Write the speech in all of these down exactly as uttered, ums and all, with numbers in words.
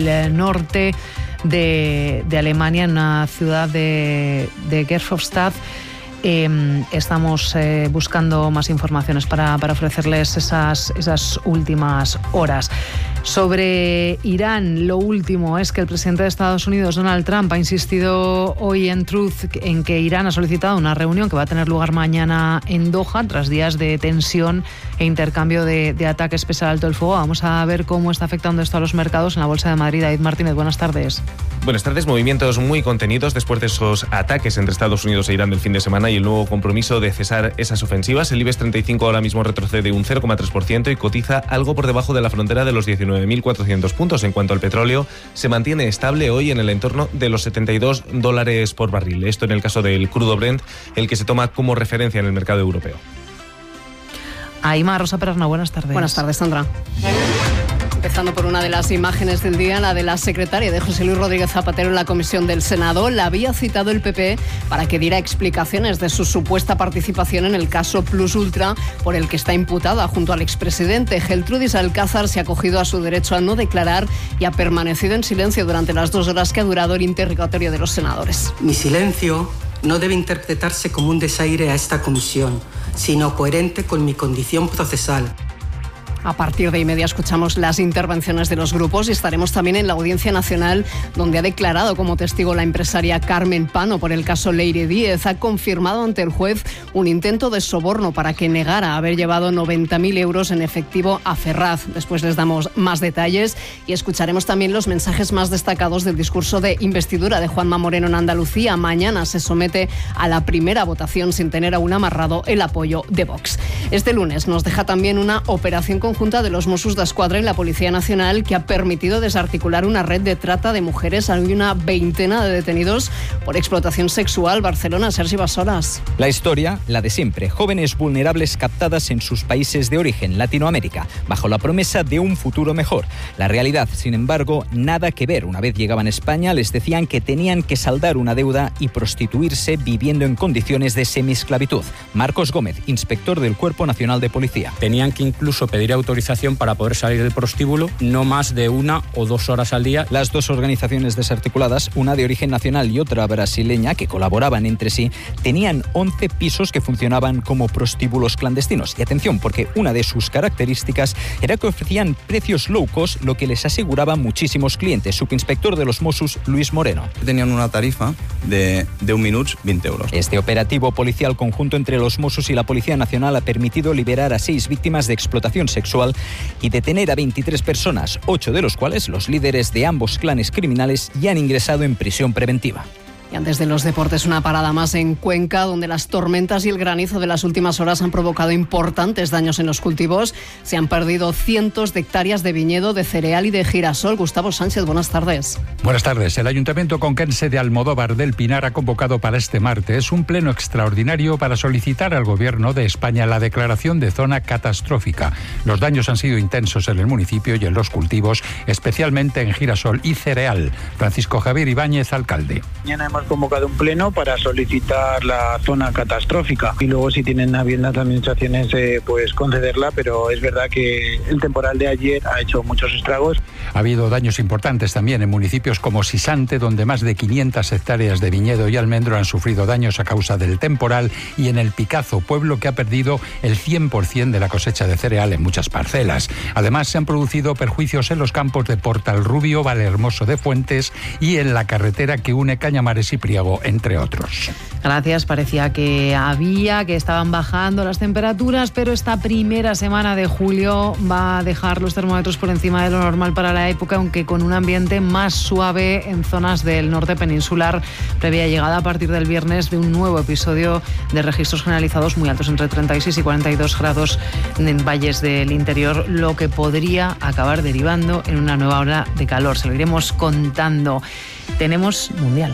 el norte de, de Alemania, en una ciudad de, de Gerolstein. Eh, estamos eh, buscando más informaciones para, para ofrecerles esas, esas últimas horas. Sobre Irán, lo último es que el presidente de Estados Unidos, Donald Trump, ha insistido hoy en Truth en que Irán ha solicitado una reunión que va a tener lugar mañana en Doha, tras días de tensión e intercambio de, de ataques pese al alto el fuego. Vamos a ver cómo está afectando esto a los mercados en la Bolsa de Madrid. David Martínez, buenas tardes. Buenas tardes. Movimientos muy contenidos después de esos ataques entre Estados Unidos e Irán del fin de semana y el nuevo compromiso de cesar esas ofensivas. El IBEX treinta y cinco ahora mismo retrocede un cero coma tres por ciento y cotiza algo por debajo de la frontera de los diecinueve mil cuatrocientos puntos. En cuanto al petróleo, se mantiene estable hoy en el entorno de los setenta y dos dólares por barril. Esto en el caso del crudo Brent, el que se toma como referencia en el mercado europeo. Aima Rosa Perarna, buenas tardes. Buenas tardes, Sandra. Empezando por una de las imágenes del día, la de la secretaria de José Luis Rodríguez Zapatero en la comisión del Senado. La había citado el P P para que diera explicaciones de su supuesta participación en el caso Plus Ultra, por el que está imputada junto al expresidente. Geltrudis Alcázar se ha acogido a su derecho a no declarar y ha permanecido en silencio durante las dos horas que ha durado el interrogatorio de los senadores. Mi silencio no debe interpretarse como un desaire a esta comisión, sino coherente con mi condición procesal. A partir de y media escuchamos las intervenciones de los grupos y estaremos también en la Audiencia Nacional, donde ha declarado como testigo la empresaria Carmen Pano por el caso Leire Díez. Ha confirmado ante el juez un intento de soborno para que negara haber llevado noventa mil euros en efectivo a Ferraz. Después les damos más detalles y escucharemos también los mensajes más destacados del discurso de investidura de Juanma Moreno en Andalucía. Mañana se somete a la primera votación sin tener aún amarrado el apoyo de Vox. Este lunes nos deja también una operación con conjunta de los Mossos d'Esquadra y la Policía Nacional que ha permitido desarticular una red de trata de mujeres. Hay una veintena de detenidos por explotación sexual. Barcelona, Sergi Basoras. La historia, la de siempre. Jóvenes vulnerables captadas en sus países de origen, Latinoamérica, bajo la promesa de un futuro mejor. La realidad, sin embargo, nada que ver. Una vez llegaban a España, les decían que tenían que saldar una deuda y prostituirse viviendo en condiciones de semiesclavitud. Marcos Gómez, inspector del Cuerpo Nacional de Policía. Tenían que incluso pedir autorización para poder salir del prostíbulo, no más de una o dos horas al día. Las dos organizaciones desarticuladas, una de origen nacional y otra brasileña, que colaboraban entre sí, tenían once pisos que funcionaban como prostíbulos clandestinos. Y atención, porque una de sus características era que ofrecían precios low cost, lo que les aseguraba muchísimos clientes. Subinspector de los Mossos, Luis Moreno. Tenían una tarifa de, de un minuto, veinte euros. Este operativo policial conjunto entre los Mossos y la Policía Nacional ha permitido liberar a seis víctimas de explotación sexual y detener a veintitrés personas, ocho de los cuales los líderes de ambos clanes criminales ya han ingresado en prisión preventiva. Y antes de los deportes, una parada más en Cuenca, donde las tormentas y el granizo de las últimas horas han provocado importantes daños en los cultivos. Se han perdido cientos de hectáreas de viñedo, de cereal y de girasol. Gustavo Sánchez, buenas tardes. Buenas tardes. El Ayuntamiento conquense de Almodóvar del Pinar ha convocado para este martes un pleno extraordinario para solicitar al Gobierno de España la declaración de zona catastrófica. Los daños han sido intensos en el municipio y en los cultivos, especialmente en girasol y cereal. Francisco Javier Ibáñez, alcalde. Mañana hemos convocado un pleno para solicitar la zona catastrófica y luego si tienen a bien las administraciones eh, pues concederla, pero es verdad que el temporal de ayer ha hecho muchos estragos. Ha habido daños importantes también en municipios como Sisante, donde más de quinientas hectáreas de viñedo y almendro han sufrido daños a causa del temporal, y en El Picazo, pueblo que ha perdido el cien por ciento de la cosecha de cereal en muchas parcelas. Además, se han producido perjuicios en los campos de Portalrubio, Valhermoso de Fuentes y en la carretera que une Cañamares y Priego, entre otros. Gracias. Parecía que había, que estaban bajando las temperaturas, pero esta primera semana de julio va a dejar los termómetros por encima de lo normal para la época, aunque con un ambiente más suave en zonas del norte peninsular, previa llegada a partir del viernes de un nuevo episodio de registros generalizados muy altos, entre treinta y seis y cuarenta y dos grados en valles del interior, lo que podría acabar derivando en una nueva ola de calor. Se lo iremos contando. Tenemos Mundial.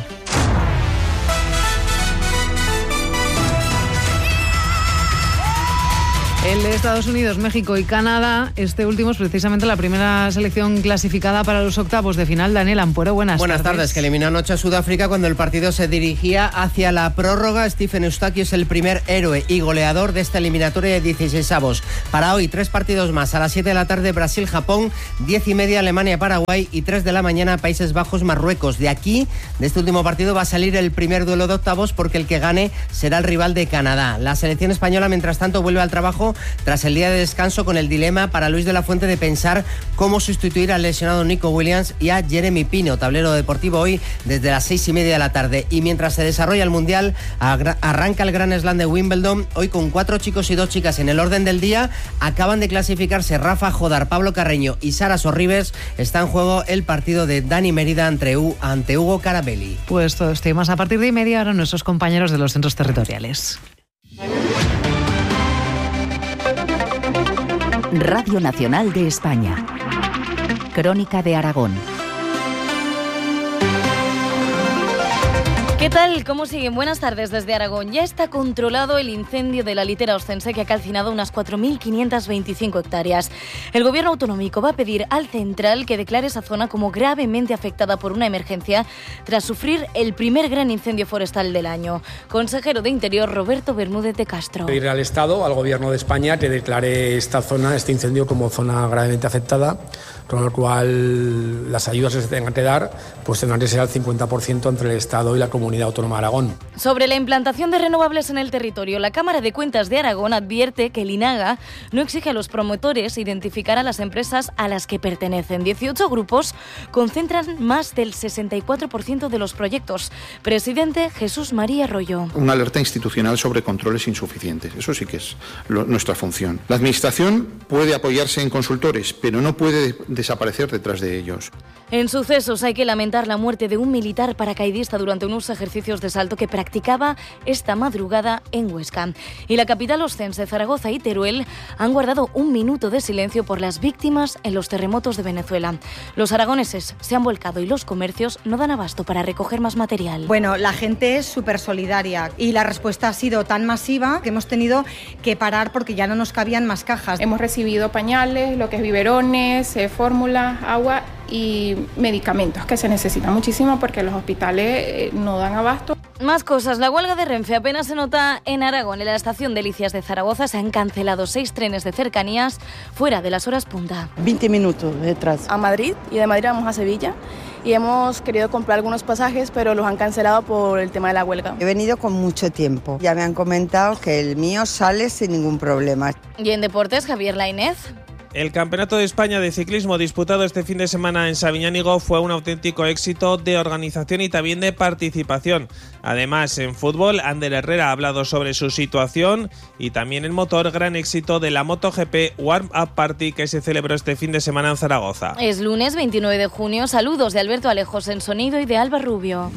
El de Estados Unidos, México y Canadá. Este último es precisamente la primera selección clasificada para los octavos de final. Daniel Ampuero, buenas, buenas tardes. Buenas tardes, que eliminó anoche a Sudáfrica cuando el partido se dirigía hacia la prórroga. Stephen Eustaquio es el primer héroe y goleador de esta eliminatoria de dieciseisavos. Para hoy, tres partidos más. A las siete de la tarde, Brasil-Japón, diez y media, Alemania-Paraguay y tres de la mañana, Países Bajos-Marruecos. De aquí, de este último partido, va a salir el primer duelo de octavos porque el que gane será el rival de Canadá. La selección española, mientras tanto, vuelve al trabajo tras el día de descanso con el dilema para Luis de la Fuente de pensar cómo sustituir al lesionado Nico Williams y a Jeremy Pino. Tablero deportivo hoy desde las seis y media de la tarde. Y mientras se desarrolla el Mundial, arranca el Gran Slam de Wimbledon, hoy con cuatro chicos y dos chicas en el orden del día. Acaban de clasificarse Rafa Jodar, Pablo Carreño y Sara Sorribes. Está en juego el partido de Dani Mérida ante, U, ante Hugo Carabelli. Pues todo esto y más a partir de y media ahora nuestros compañeros de los centros territoriales. Radio Nacional de España. Crónica de Aragón. ¿Qué tal? ¿Cómo siguen? Buenas tardes desde Aragón. Ya está controlado el incendio de la litera oscense que ha calcinado unas cuatro mil quinientas veinticinco hectáreas. El gobierno autonómico va a pedir al central que declare esa zona como gravemente afectada por una emergencia tras sufrir el primer gran incendio forestal del año. Consejero de Interior Roberto Bermúdez de Castro. Pedir al Estado, al gobierno de España, que declare esta zona, este incendio como zona gravemente afectada, con lo cual las ayudas que se tengan que dar pues tendrán que ser al cincuenta por ciento entre el Estado y la Comunidad Autónoma de Aragón. Sobre la implantación de renovables en el territorio, la Cámara de Cuentas de Aragón advierte que el INAGA no exige a los promotores identificar a las empresas a las que pertenecen. dieciocho grupos concentran más del sesenta y cuatro por ciento de los proyectos. Presidente Jesús María Arroyo. Una alerta institucional sobre controles insuficientes. Eso sí que es lo, nuestra función. La Administración puede apoyarse en consultores, pero no puede desaparecer detrás de ellos. En sucesos hay que lamentar la muerte de un militar paracaidista durante unos ejercicios de salto que practicaba esta madrugada en Huesca. Y la capital oscense, Zaragoza y Teruel han guardado un minuto de silencio por las víctimas en los terremotos de Venezuela. Los aragoneses se han volcado y los comercios no dan abasto para recoger más material. Bueno, la gente es súper solidaria y la respuesta ha sido tan masiva que hemos tenido que parar porque ya no nos cabían más cajas. Hemos recibido pañales, lo que es biberones, eh, fórmulas, agua y medicamentos que se necesitan muchísimo porque los hospitales no dan abasto. Más cosas. La huelga de Renfe apenas se nota en Aragón. En la estación Delicias de Zaragoza se han cancelado seis trenes de cercanías fuera de las horas punta. veinte minutos detrás. A Madrid y de Madrid vamos a Sevilla y hemos querido comprar algunos pasajes pero los han cancelado por el tema de la huelga. He venido con mucho tiempo. Ya me han comentado que el mío sale sin ningún problema. Y en deportes, Javier Lainez. El Campeonato de España de Ciclismo disputado este fin de semana en Sabiñánigo fue un auténtico éxito de organización y también de participación. Además, en fútbol, Ander Herrera ha hablado sobre su situación y también en motor, gran éxito de la MotoGP Warm Up Party que se celebró este fin de semana en Zaragoza. Es lunes veintinueve de junio. Saludos de Alberto Alejos en sonido y de Alba Rubio.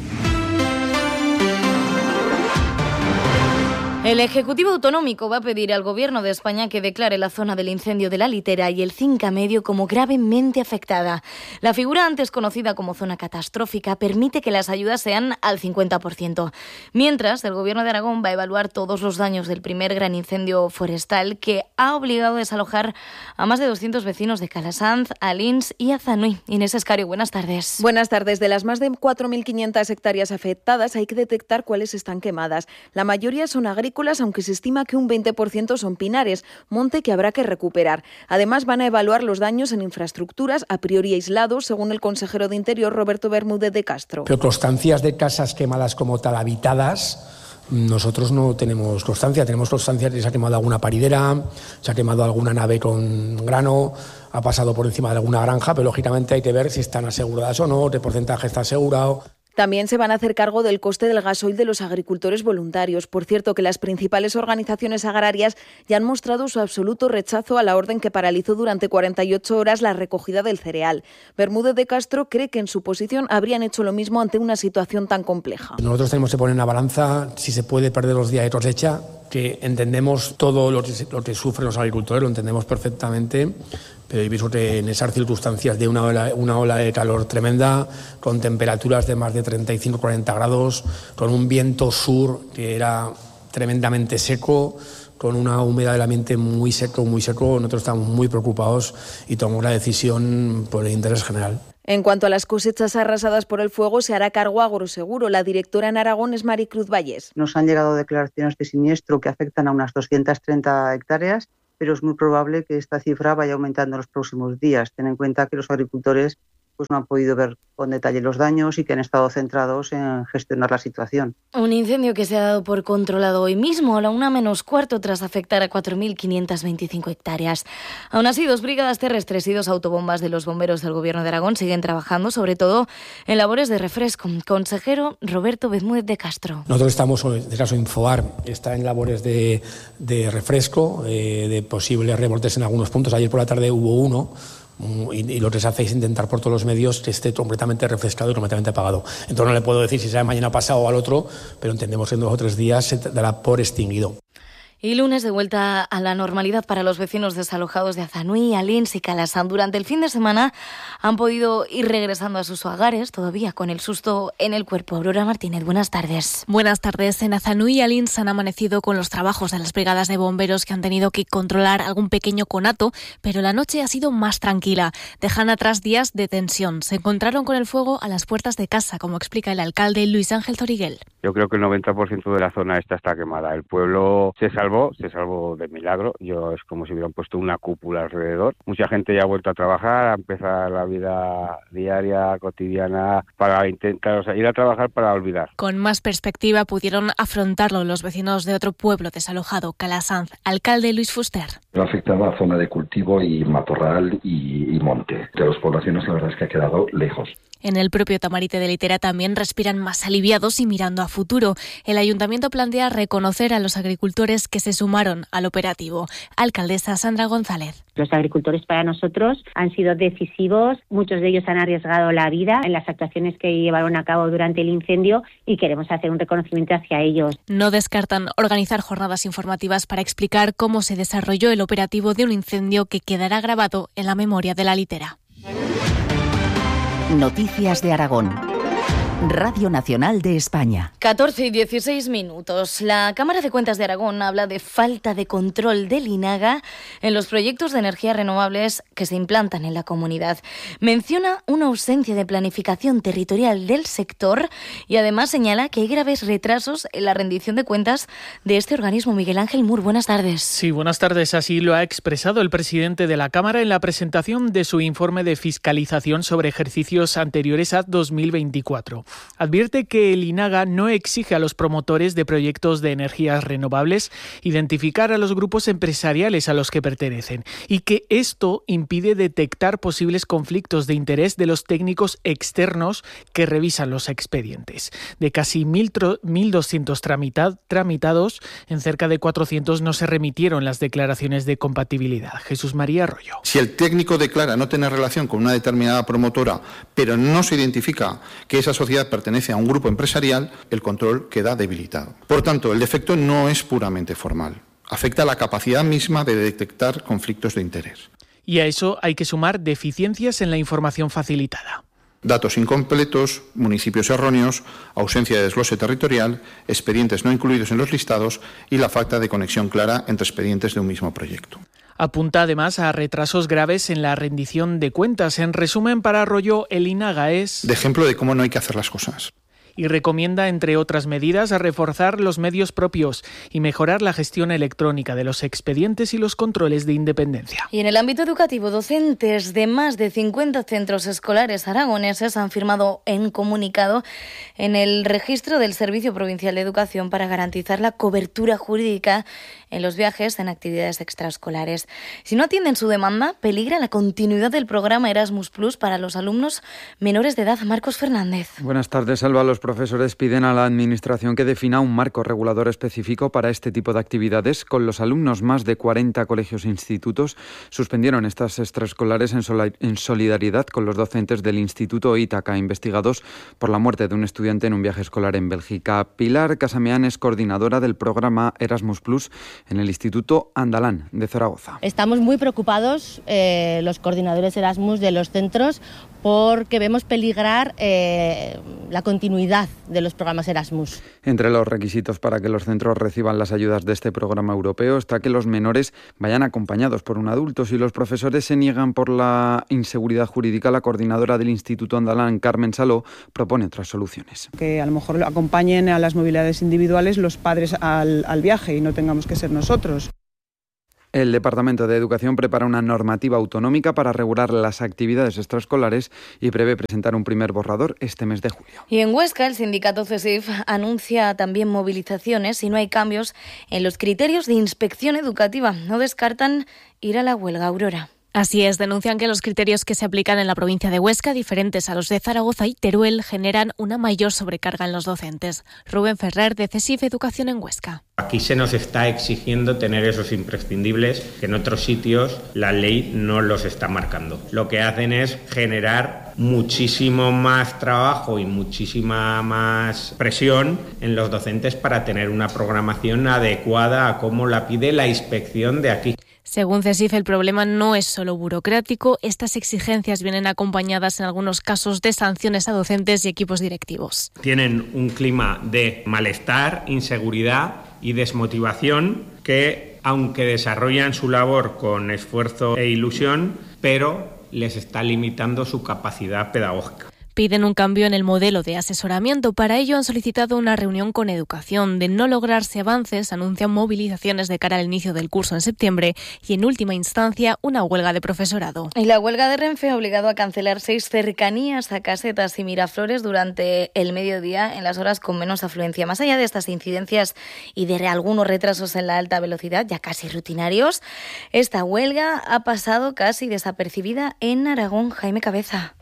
El Ejecutivo Autonómico va a pedir al Gobierno de España que declare la zona del incendio de la Litera y el Cinca Medio como gravemente afectada. La figura antes conocida como zona catastrófica permite que las ayudas sean al cincuenta por ciento. Mientras, el Gobierno de Aragón va a evaluar todos los daños del primer gran incendio forestal que ha obligado a desalojar a más de doscientos vecinos de Calasanz, Alins y Azanui. Inés Escario, buenas tardes. Buenas tardes. De las más de cuatro mil quinientas hectáreas afectadas hay que detectar cuáles están quemadas. La mayoría son agrícolas, aunque se estima que un veinte por ciento son pinares, monte que habrá que recuperar. Además, van a evaluar los daños en infraestructuras a priori aislados, según el consejero de Interior, Roberto Bermúdez de Castro. Pero constancias de casas quemadas como tal habitadas, nosotros no tenemos constancia. Tenemos constancia de que se ha quemado alguna paridera, se ha quemado alguna nave con grano, ha pasado por encima de alguna granja, pero lógicamente hay que ver si están aseguradas o no, qué porcentaje está asegurado. También se van a hacer cargo del coste del gasoil de los agricultores voluntarios. Por cierto, que las principales organizaciones agrarias ya han mostrado su absoluto rechazo a la orden que paralizó durante cuarenta y ocho horas la recogida del cereal. Bermúdez de Castro cree que en su posición habrían hecho lo mismo ante una situación tan compleja. Nosotros tenemos que poner en la balanza si se puede perder los días de cosecha, que entendemos todo lo que, lo que sufren los agricultores, lo entendemos perfectamente. Pero he visto que en esas circunstancias de una ola, una ola de calor tremenda, con temperaturas de más de treinta y cinco a cuarenta grados, con un viento sur que era tremendamente seco, con una humedad del ambiente muy seco, muy seco, nosotros estamos muy preocupados y tomamos la decisión por el interés general. En cuanto a las cosechas arrasadas por el fuego, se hará cargo Agroseguro. La directora en Aragón es Maricruz Valles. Nos han llegado declaraciones de siniestro que afectan a unas doscientas treinta hectáreas, pero es muy probable que esta cifra vaya aumentando en los próximos días. Ten en cuenta que los agricultores pues no han podido ver con detalle los daños y que han estado centrados en gestionar la situación. Un incendio que se ha dado por controlado hoy mismo a la una menos cuarto tras afectar a cuatro mil quinientas veinticinco hectáreas. Aún así, dos brigadas terrestres y dos autobombas de los bomberos del Gobierno de Aragón siguen trabajando, sobre todo en labores de refresco. Consejero Roberto Bermúdez de Castro. Nosotros estamos, en este caso Infoar, está en labores de, de refresco, eh, de posibles rebortes en algunos puntos. Ayer por la tarde hubo uno. Y, y lo que se hace es intentar por todos los medios que esté completamente refrescado y completamente apagado. Entonces no le puedo decir si será mañana pasado o al otro, pero entendemos que en dos o tres días se dará por extinguido. Y lunes de vuelta a la normalidad para los vecinos desalojados de Azanui, Alins y Calasan. Durante el fin de semana han podido ir regresando a sus hogares, todavía con el susto en el cuerpo. Aurora Martínez, buenas tardes. Buenas tardes. En Azanui y Alins han amanecido con los trabajos de las brigadas de bomberos que han tenido que controlar algún pequeño conato, pero la noche ha sido más tranquila. Dejan atrás días de tensión. Se encontraron con el fuego a las puertas de casa, como explica el alcalde Luis Ángel Zoriguel. Yo creo que el noventa por ciento de la zona esta está quemada. El pueblo se salvó, se salvó de milagro. Yo es como si hubieran puesto una cúpula alrededor. Mucha gente ya ha vuelto a trabajar, a empezar la vida diaria, cotidiana, para intentar, o sea, ir a trabajar para olvidar. Con más perspectiva pudieron afrontarlo los vecinos de otro pueblo desalojado, Calasanz. Alcalde Luis Fuster. Afectaba a zona de cultivo y matorral y, y monte. De las poblaciones la verdad es que ha quedado lejos. En el propio Tamarite de Litera también respiran más aliviados y mirando a futuro. El ayuntamiento plantea reconocer a los agricultores que se sumaron al operativo. Alcaldesa Sandra González. Los agricultores para nosotros han sido decisivos, muchos de ellos han arriesgado la vida en las actuaciones que llevaron a cabo durante el incendio y queremos hacer un reconocimiento hacia ellos. No descartan organizar jornadas informativas para explicar cómo se desarrolló el operativo de un incendio que quedará grabado en la memoria de la litera. Noticias de Aragón. Radio Nacional de España. catorce y dieciséis minutos. La Cámara de Cuentas de Aragón habla de falta de control del INAGA en los proyectos de energías renovables que se implantan en la comunidad. Menciona una ausencia de planificación territorial del sector y además señala que hay graves retrasos en la rendición de cuentas de este organismo. Miguel Ángel Mur, buenas tardes. Sí, buenas tardes. Así lo ha expresado el presidente de la Cámara en la presentación de su informe de fiscalización sobre ejercicios anteriores a dos mil veinticuatro. Advierte que el INAGA no exige a los promotores de proyectos de energías renovables identificar a los grupos empresariales a los que pertenecen y que esto impide detectar posibles conflictos de interés de los técnicos externos que revisan los expedientes. De casi mil doscientos tramitad, tramitados, en cerca de cuatrocientos no se remitieron las declaraciones de compatibilidad. Jesús María Arroyo. Si el técnico declara no tener relación con una determinada promotora, pero no se identifica que esa sociedad pertenece a un grupo empresarial, el control queda debilitado. Por tanto, el defecto no es puramente formal. Afecta a la capacidad misma de detectar conflictos de interés. Y a eso hay que sumar deficiencias en la información facilitada. Datos incompletos, municipios erróneos, ausencia de desglose territorial, expedientes no incluidos en los listados y la falta de conexión clara entre expedientes de un mismo proyecto. Apunta además a retrasos graves en la rendición de cuentas. En resumen, para Arroyo, el INAGA es... de ejemplo de cómo no hay que hacer las cosas. Y recomienda, entre otras medidas, reforzar los medios propios y mejorar la gestión electrónica de los expedientes y los controles de independencia. Y en el ámbito educativo, docentes de más de cincuenta centros escolares aragoneses han firmado en comunicado en el registro del Servicio Provincial de Educación para garantizar la cobertura jurídica en los viajes en actividades extraescolares. Si no atienden su demanda, peligra la continuidad del programa Erasmus Plus para los alumnos menores de edad. Marcos Fernández. Buenas tardes, Alba. Los profesores piden a la Administración que defina un marco regulador específico para este tipo de actividades. Con los alumnos, más de cuarenta colegios e institutos suspendieron estas extraescolares en, sol- en solidaridad con los docentes del Instituto Ítaca, investigados por la muerte de un estudiante en un viaje escolar en Bélgica. Pilar Casameán es coordinadora del programa Erasmus Plus en el Instituto Andalán de Zaragoza. Estamos muy preocupados, eh, los coordinadores Erasmus de los centros, porque vemos peligrar eh, la continuidad de los programas Erasmus. Entre los requisitos para que los centros reciban las ayudas de este programa europeo está que los menores vayan acompañados por un adulto. Si los profesores se niegan por la inseguridad jurídica, la coordinadora del Instituto Andalán, Carmen Saló, propone otras soluciones. Que a lo mejor acompañen a las movilidades individuales los padres al, al viaje y no tengamos que ser nosotros. El Departamento de Educación prepara una normativa autonómica para regular las actividades extraescolares y prevé presentar un primer borrador este mes de julio. Y en Huesca, el sindicato CESIF anuncia también movilizaciones si no hay cambios en los criterios de inspección educativa. No descartan ir a la huelga, Aurora. Así es, denuncian que los criterios que se aplican en la provincia de Huesca, diferentes a los de Zaragoza y Teruel, generan una mayor sobrecarga en los docentes. Rubén Ferrer, de CESIF Educación en Huesca. Aquí se nos está exigiendo tener esos imprescindibles que en otros sitios la ley no los está marcando. Lo que hacen es generar muchísimo más trabajo y muchísima más presión en los docentes para tener una programación adecuada a cómo la pide la inspección de aquí. Según CESIF, el problema no es solo burocrático. Estas exigencias vienen acompañadas en algunos casos de sanciones a docentes y equipos directivos. Tienen un clima de malestar, inseguridad y desmotivación que, aunque desarrollan su labor con esfuerzo e ilusión, pero les está limitando su capacidad pedagógica. Piden un cambio en el modelo de asesoramiento. Para ello han solicitado una reunión con Educación. De no lograrse avances, anuncian movilizaciones de cara al inicio del curso en septiembre y, en última instancia, una huelga de profesorado. Y la huelga de Renfe ha obligado a cancelar seis cercanías a Casetas y Miraflores durante el mediodía en las horas con menos afluencia. Más allá de estas incidencias y de algunos retrasos en la alta velocidad, ya casi rutinarios, esta huelga ha pasado casi desapercibida en Aragón. Jaime Cabeza.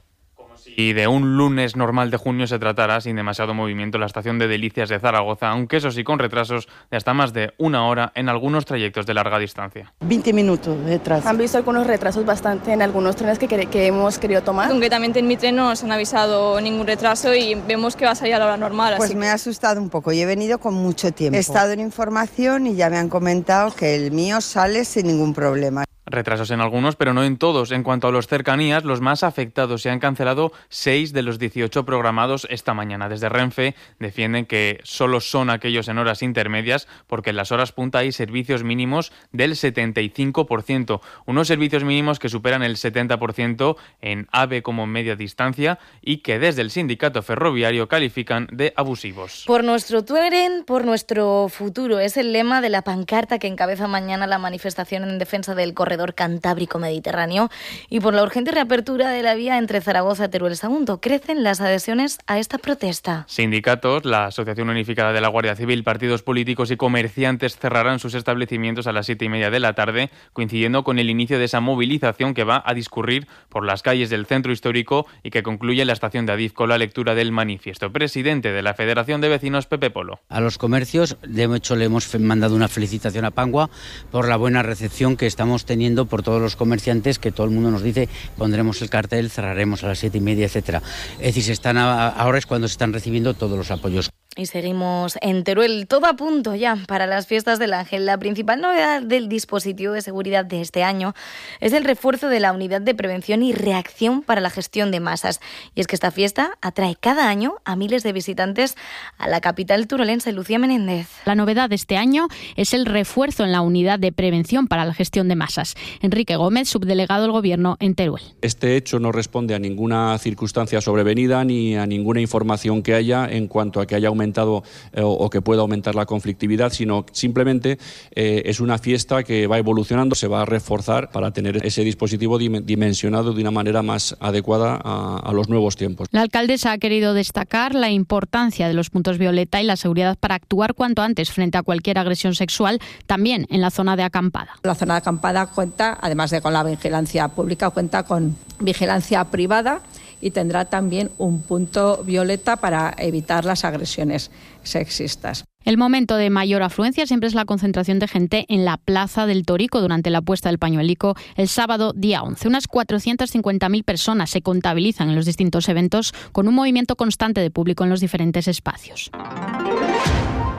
Y de un lunes normal de junio se tratará sin demasiado movimiento la estación de Delicias de Zaragoza, aunque eso sí con retrasos de hasta más de una hora en algunos trayectos de larga distancia. veinte minutos de retraso. Han visto algunos retrasos bastante en algunos trenes que, que hemos querido tomar. Concretamente en mi tren no nos han avisado ningún retraso y vemos que va a salir a la hora normal. Pues así me que... ha asustado un poco y he venido con mucho tiempo. He estado en información y ya me han comentado que el mío sale sin ningún problema. Retrasos en algunos, pero no en todos. En cuanto a los cercanías, los más afectados se han cancelado seis de los dieciocho programados esta mañana. Desde Renfe defienden que solo son aquellos en horas intermedias porque en las horas punta hay servicios mínimos del setenta y cinco por ciento. Unos servicios mínimos que superan el setenta por ciento en AVE como media distancia y que desde el sindicato ferroviario califican de abusivos. Por nuestro tren, por nuestro futuro. Es el lema de la pancarta que encabeza mañana la manifestación en defensa del corredor cantábrico mediterráneo y por la urgente reapertura de la vía entre Zaragoza y Teruel Sagunto. Crecen las adhesiones a esta protesta. Sindicatos, la Asociación Unificada de la Guardia Civil, partidos políticos y comerciantes cerrarán sus establecimientos a las siete y media de la tarde, coincidiendo con el inicio de esa movilización que va a discurrir por las calles del centro histórico y que concluye en la estación de Adif con la lectura del manifiesto. Presidente de la Federación de Vecinos, Pepe Polo. A los comercios, de hecho, le hemos mandado una felicitación a Pangua por la buena recepción que estamos teniendo por todos los comerciantes, que todo el mundo nos dice pondremos el cartel, cerraremos a las siete y media, etcétera. Es decir, se están a, ahora es cuando se están recibiendo todos los apoyos. Y seguimos en Teruel, todo a punto ya para las fiestas del Ángel. La principal novedad del dispositivo de seguridad de este año es el refuerzo de la unidad de prevención y reacción para la gestión de masas. Y es que esta fiesta atrae cada año a miles de visitantes a la capital turolense. Lucía Menéndez. La novedad de este año es el refuerzo en la unidad de prevención para la gestión de masas. Enrique Gómez, subdelegado del Gobierno en Teruel. Este hecho no responde a ninguna circunstancia sobrevenida ni a ninguna información que haya en cuanto a que haya aumentado eh, o que pueda aumentar la conflictividad, sino simplemente eh, es una fiesta que va evolucionando, se va a reforzar para tener ese dispositivo dimensionado de una manera más adecuada a, a los nuevos tiempos. La alcaldesa ha querido destacar la importancia de los puntos violeta y la seguridad para actuar cuanto antes frente a cualquier agresión sexual, también en la zona de acampada. La zona de acampada cuenta, además de con la vigilancia pública, cuenta con vigilancia privada y tendrá también un punto violeta para evitar las agresiones sexistas. El momento de mayor afluencia siempre es la concentración de gente en la Plaza del Torico durante la puesta del pañuelico el sábado día once. Unas cuatrocientas cincuenta mil personas se contabilizan en los distintos eventos con un movimiento constante de público en los diferentes espacios.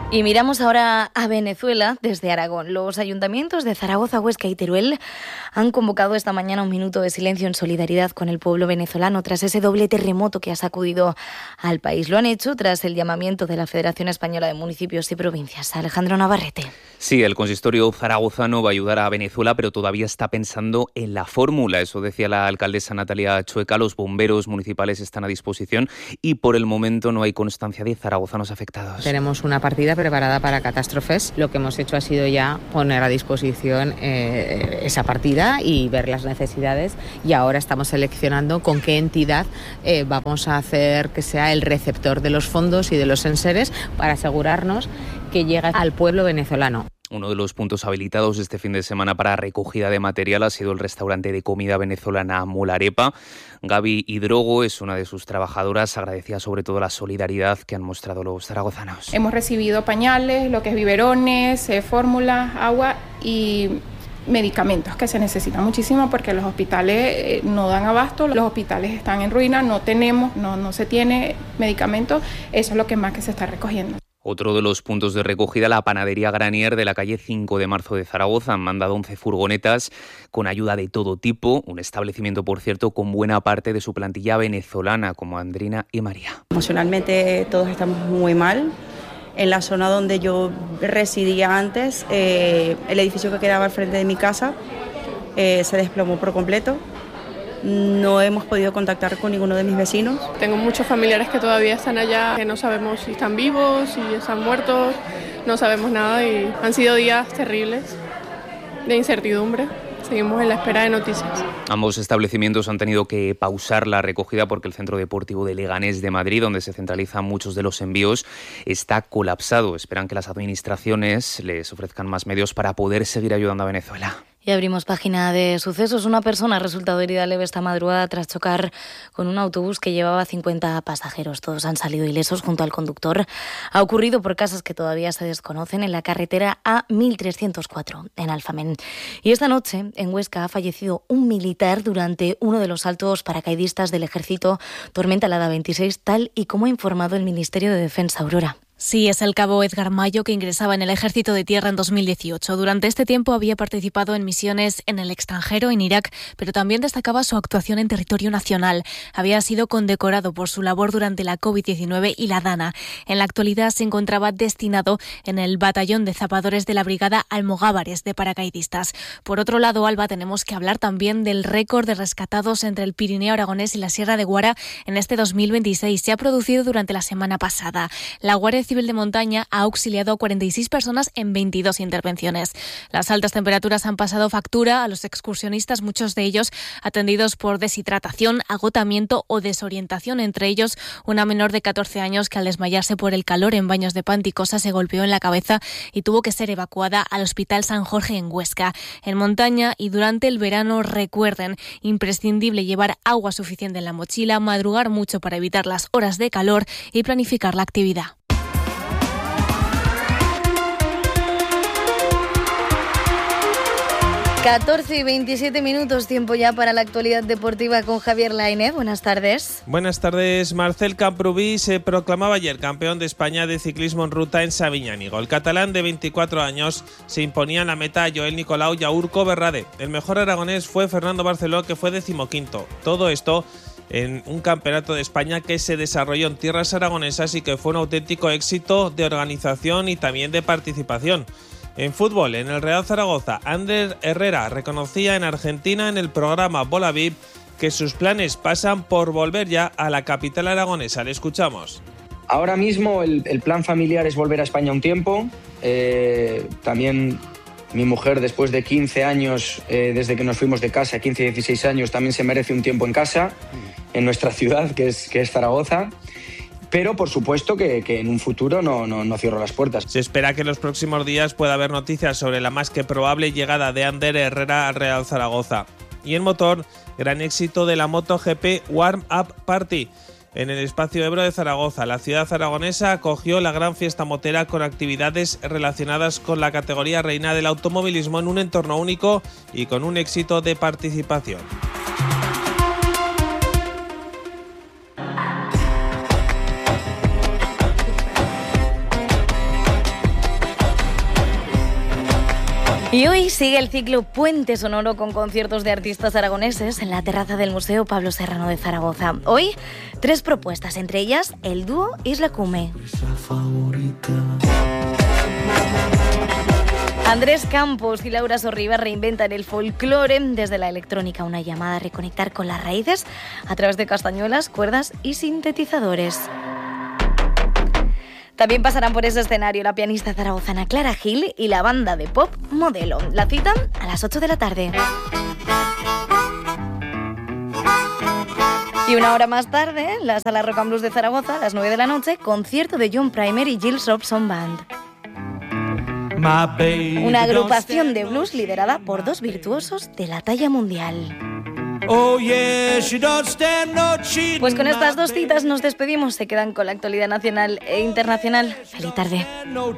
Y miramos ahora a Venezuela desde Aragón. Los ayuntamientos de Zaragoza, Huesca y Teruel han convocado esta mañana un minuto de silencio en solidaridad con el pueblo venezolano tras ese doble terremoto que ha sacudido al país. Lo han hecho tras el llamamiento de la Federación Española de Municipios y Provincias. Alejandro Navarrete. Sí, el consistorio zaragozano va a ayudar a Venezuela, pero todavía está pensando en la fórmula. Eso decía la alcaldesa Natalia Chueca. Los bomberos municipales están a disposición y por el momento no hay constancia de zaragozanos afectados. Tenemos una partida preparada para catástrofes. Lo que hemos hecho ha sido ya poner a disposición eh, esa partida y ver las necesidades, y ahora estamos seleccionando con qué entidad eh, vamos a hacer que sea el receptor de los fondos y de los enseres para asegurarnos que llega al pueblo venezolano. Uno de los puntos habilitados este fin de semana para recogida de material ha sido el restaurante de comida venezolana Molarepa. Gaby Hidrogo es una de sus trabajadoras, agradecía sobre todo la solidaridad que han mostrado los zaragozanos. Hemos recibido pañales, lo que es biberones, eh, fórmulas, agua y medicamentos que se necesitan muchísimo porque los hospitales eh, no dan abasto, los hospitales están en ruina, no tenemos, no, no se tiene medicamentos, eso es lo que más que se está recogiendo. Otro de los puntos de recogida, la panadería Granier de la calle cinco de marzo de Zaragoza. Han mandado once furgonetas con ayuda de todo tipo. Un establecimiento, por cierto, con buena parte de su plantilla venezolana, como Andrina y María. Emocionalmente todos estamos muy mal. En la zona donde yo residía antes, eh, el edificio que quedaba al frente de mi casa eh, se desplomó por completo. No hemos podido contactar con ninguno de mis vecinos. Tengo muchos familiares que todavía están allá, que no sabemos si están vivos, si están muertos, no sabemos nada y han sido días terribles de incertidumbre. Seguimos en la espera de noticias. Ambos establecimientos han tenido que pausar la recogida porque el Centro Deportivo de Leganés de Madrid, donde se centralizan muchos de los envíos, está colapsado. Esperan que las administraciones les ofrezcan más medios para poder seguir ayudando a Venezuela. Y abrimos página de sucesos. Una persona ha resultado herida leve esta madrugada tras chocar con un autobús que llevaba cincuenta pasajeros. Todos han salido ilesos junto al conductor. Ha ocurrido por casos que todavía se desconocen en la carretera A mil trescientos cuatro, en Alfamén. Y esta noche, en Huesca, ha fallecido un militar durante uno de los saltos paracaidistas del ejército Tormenta Alada veintiséis, tal y como ha informado el Ministerio de Defensa. Aurora. Sí, es el cabo Edgar Mayo, que ingresaba en el Ejército de Tierra en dos mil dieciocho. Durante este tiempo había participado en misiones en el extranjero, en Irak, pero también destacaba su actuación en territorio nacional. Había sido condecorado por su labor durante la covid diecinueve y la Dana. En la actualidad se encontraba destinado en el batallón de zapadores de la Brigada Almogávares de paracaidistas. Por otro lado, Alba, tenemos que hablar también del récord de rescatados entre el Pirineo aragonés y la Sierra de Guara en este dos mil veintiséis. Se ha producido durante la semana pasada. La Guardia Civil de Montaña ha auxiliado a cuarenta y seis personas en veintidós intervenciones. Las altas temperaturas han pasado factura a los excursionistas, muchos de ellos atendidos por deshidratación, agotamiento o desorientación. Entre ellos, una menor de catorce años que al desmayarse por el calor en Baños de Panticosa se golpeó en la cabeza y tuvo que ser evacuada al Hospital San Jorge en Huesca. En montaña y durante el verano, recuerden, imprescindible llevar agua suficiente en la mochila, madrugar mucho para evitar las horas de calor y planificar la actividad. catorce y veintisiete minutos, tiempo ya para la actualidad deportiva con Javier Lainez. Buenas tardes. Buenas tardes. Marcel Camprubí se proclamaba ayer campeón de España de ciclismo en ruta en Sabiñánigo. El catalán de veinticuatro años se imponía en la meta a Joel Nicolau y a Urco Berrade. El mejor aragonés fue Fernando Barceló, que fue decimoquinto. Todo esto en un campeonato de España que se desarrolló en tierras aragonesas y que fue un auténtico éxito de organización y también de participación. En fútbol, en el Real Zaragoza, Ander Herrera reconocía en Argentina en el programa Bola V I P que sus planes pasan por volver ya a la capital aragonesa. Le escuchamos. Ahora mismo el, el plan familiar es volver a España un tiempo. Eh, también mi mujer, después de quince años, eh, desde que nos fuimos de casa, quince, dieciséis años, también se merece un tiempo en casa, en nuestra ciudad, que es, que es Zaragoza. Pero, por supuesto, que, que en un futuro no, no, no cierro las puertas. Se espera que en los próximos días pueda haber noticias sobre la más que probable llegada de Ander Herrera al Real Zaragoza. Y en motor, gran éxito de la MotoGP Warm Up Party. En el Espacio Ebro de Zaragoza, la ciudad aragonesa acogió la gran fiesta motera con actividades relacionadas con la categoría reina del automovilismo en un entorno único y con un éxito de participación. Y hoy sigue el ciclo Puente Sonoro con conciertos de artistas aragoneses en la terraza del Museo Pablo Serrano de Zaragoza. Hoy, tres propuestas, entre ellas el dúo Isla Cume. Andrés Campos y Laura Sorriba reinventan el folclore desde la electrónica, una llamada a reconectar con las raíces a través de castañuelas, cuerdas y sintetizadores. También pasarán por ese escenario la pianista zaragozana Clara Gil y la banda de pop Modelo. La citan a las ocho de la tarde. Y una hora más tarde, la Sala Rock and Blues de Zaragoza, a las nueve de la noche, concierto de John Primer y Gilles Robson Band. Una agrupación de blues liderada por dos virtuosos de la talla mundial. Pues con estas dos citas nos despedimos. Se quedan con la actualidad nacional e internacional. Feliz tarde.